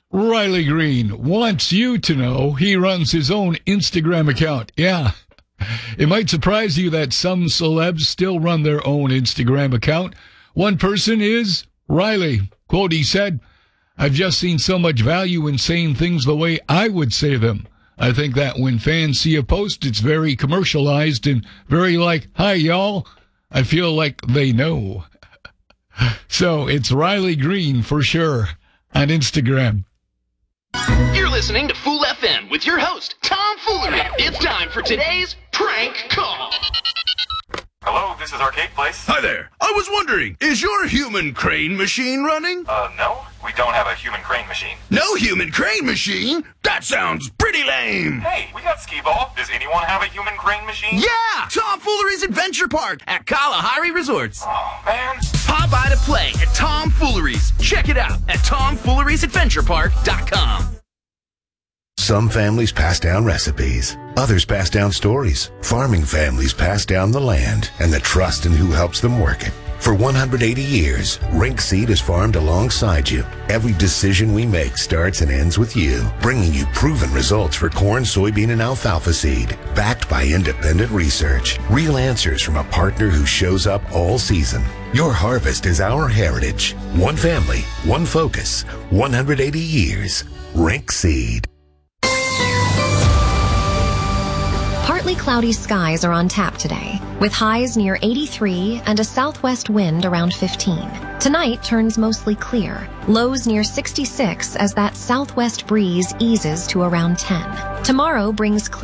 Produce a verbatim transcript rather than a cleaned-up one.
Riley Green wants you to know he runs his own Instagram account. Yeah. It might surprise you that some celebs still run their own Instagram account. One person is Riley. Quote, he said, "I've just seen so much value in saying things the way I would say them. I think that when fans see a post, it's very commercialized and very like, hi, y'all. I feel like they know." So it's Riley Green for sure on Instagram. You're listening to Fool F M with your host, Tom Foolery. It's time for today's prank call. Hello, this is Arcade Place. Hi there. I was wondering, is your human crane machine running? Uh, no, we don't have a human crane machine. No human crane machine? That sounds pretty lame. Hey, we got skee-ball. Does anyone have a human crane machine? Yeah! Tom Foolery's Adventure Park at Kalahari Resorts. Oh, man. Pop by to play at Tom Foolery's. Check it out at tom fooleries adventure park dot com. Some families pass down recipes. Others pass down stories. Farming families pass down the land and the trust in who helps them work it. For one hundred eighty years, Rink Seed has farmed alongside you. Every decision we make starts and ends with you, bringing you proven results for corn, soybean, and alfalfa seed, backed by independent research. Real answers from a partner who shows up all season. Your harvest is our heritage. One family, one focus, one hundred eighty years. Rink Seed. Partly cloudy skies are on tap today, with highs near eighty-three and a southwest wind around fifteen. Tonight turns mostly clear, lows near sixty-six as that southwest breeze eases to around ten. Tomorrow brings clear